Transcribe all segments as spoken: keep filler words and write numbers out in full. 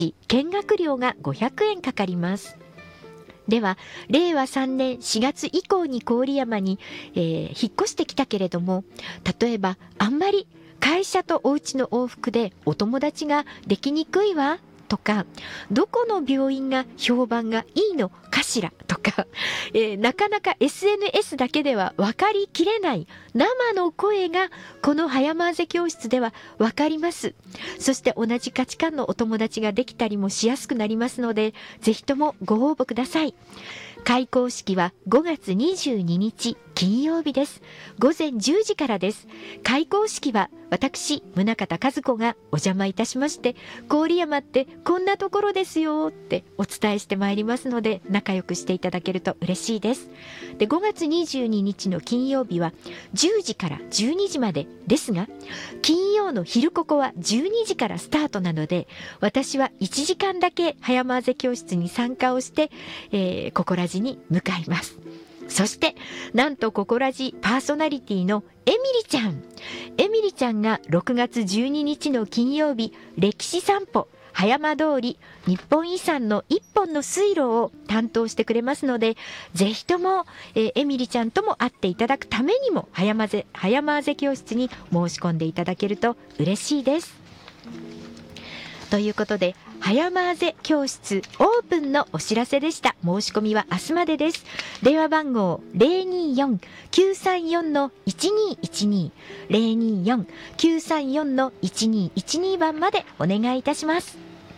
見学料がごひゃくえんかかります。ではれいわさんねんしがつ以降に郡山に、えー、引っ越してきたけれども、例えばあんまり会社とお家の往復でお友達ができにくいわとか、どこの病院が評判がいいのかしらとか、えー、なかなか エスエヌエス だけでは分かりきれない生の声がこの早回せ教室では分かります。そして同じ価値観のお友達ができたりもしやすくなりますので、ぜひともご応募ください。開講式はごがつにじゅうににち金曜日です。ごぜんじゅうじからです。開講式は私宗像和子がお邪魔いたしまして、郡山ってこんなところですよってお伝えしてまいりますので、仲良くしていただけると嬉しいです。でごがつにじゅうににちの金曜日はじゅうじからじゅうにじまでですが、金曜の昼ここはじゅうにじからスタートなので、私はいちじかんだけ早回せ教室に参加をして、えー、ここらじに向かいます。そしてなんとここらじパーソナリティのエミリちゃんエミリちゃんがろくがつじゅうににちの金曜日、歴史散歩葉山通り日本遺産の一本の水路を担当してくれますので、ぜひとも、えー、エミリちゃんとも会っていただくためにも早回せ早回せ教室に申し込んでいただけると嬉しいです。ということで、早回せ教室オープンのお知らせでした。申し込みは明日までです。電話番号 ゼロにーよん きゅうさんよん いちにーいちに ゼロにーよん きゅうさんよん いちにーいちに 番までお願いいたします。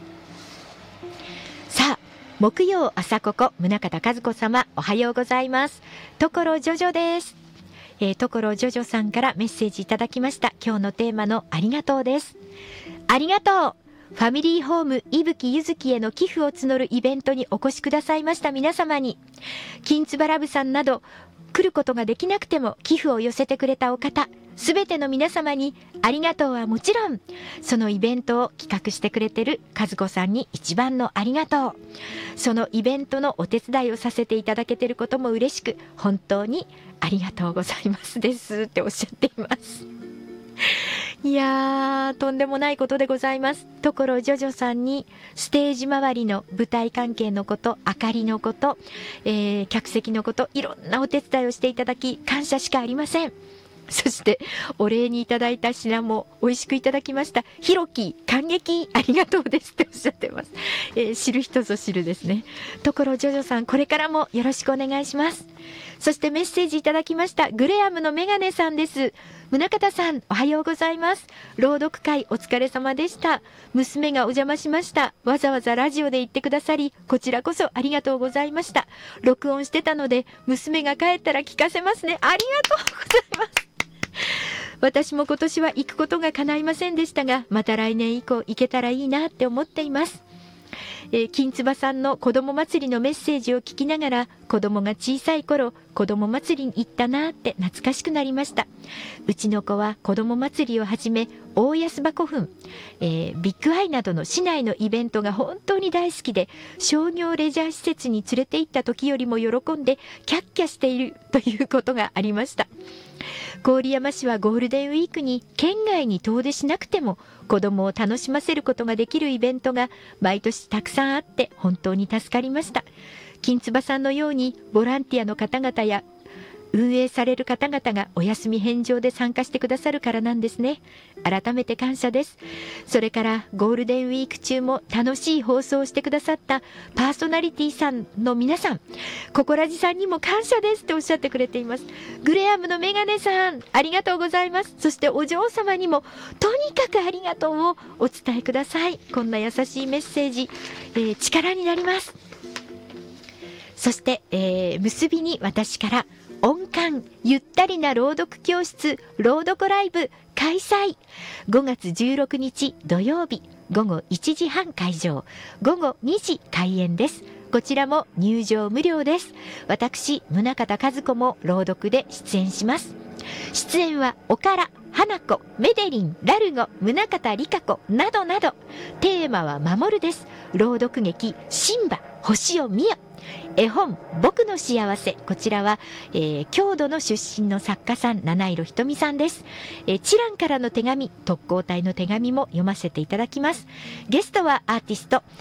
さあ、木曜朝ここ宗像和子様、おはようございます。所ジョジョです。えー、所ジョジョさんからメッセージいただきました。今日のテーマのありがとうです。ありがとう。ファミリーホームいぶきゆずきへの寄付を募るイベントにお越しくださいました皆様に、金つばラブさんなど来ることができなくても寄付を寄せてくれたお方、すべての皆様にありがとうはもちろん、そのイベントを企画してくれてる和子さんに一番のありがとう。そのイベントのお手伝いをさせていただけてることも嬉しく、本当にありがとうございますですっておっしゃっています。いやー、とんでもないことでございます。所ジョジョさんにステージ周りの舞台関係のこと、明かりのこと、えー、客席のこと、いろんなお手伝いをしていただき感謝しかありません。そしてお礼にいただいた品も美味しくいただきました。ひろき感激ありがとうですっておっしゃってます。えー、知る人ぞ知るですね。所ジョジョさん、これからもよろしくお願いします。そしてメッセージいただきましたグレアムのメガネさんです。宗像さん、おはようございます。朗読会お疲れ様でした。娘がお邪魔しました。わざわざラジオで言ってくださり、こちらこそありがとうございました。録音してたので娘が帰ったら聞かせますね。ありがとうございます。私も今年は行くことが叶いませんでしたが、また来年以降行けたらいいなって思っています。えー、金つばさんの子供祭りのメッセージを聞きながら、子供が小さい頃子供祭りに行ったなって懐かしくなりました。うちの子は子供祭りをはじめ大安場古墳、えー、ビッグアイなどの市内のイベントが本当に大好きで、商業レジャー施設に連れて行った時よりも喜んでキャッキャしているということがありました。郡山市はゴールデンウィークに県外に遠出しなくても子供を楽しませることができるイベントが毎年たくさんあって本当に助かりました。金つばさんのようにボランティアの方々や運営される方々がお休み返上で参加してくださるからなんですね。改めて感謝です。それからゴールデンウィーク中も楽しい放送をしてくださったパーソナリティさんの皆さん、ココラジさんにも感謝ですっておっしゃってくれています。グレアムのメガネさん、ありがとうございます。そしてお嬢様にもとにかくありがとうをお伝えください。こんな優しいメッセージ、えー、力になります。そして、えー、結びに私から音感ゆったりな朗読教室朗読ライブ開催。ごがつじゅうろくにち土曜日ごごいちじはん会場、ごごにじ開演です。こちらも入場無料です。私宗像和子も朗読で出演します。出演は岡良、花子、メデリン、ラルゴ、宗像理香子などなど。テーマは守るです。朗読劇シンバ星を見よ、絵本僕の幸せ、こちらは、えー、郷土の出身の作家さん七色ひとみさんです。えー、チランからの手紙、特攻隊の手紙も読ませていただきます。ゲストはアーティスト